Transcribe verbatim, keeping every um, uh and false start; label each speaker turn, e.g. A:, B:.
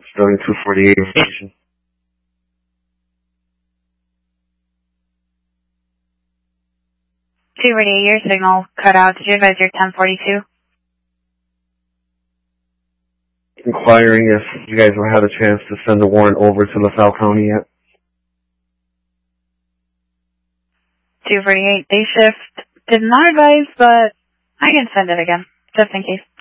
A: Sterling two forty-eight information.
B: two forty-eight, your signal cut out. Did you advise your ten forty-two?
A: Inquiring if you guys will have a chance to send a warrant over to LaSalle County yet.
B: two forty-eight, day shift. Did not advise, but I can send it again, just in case.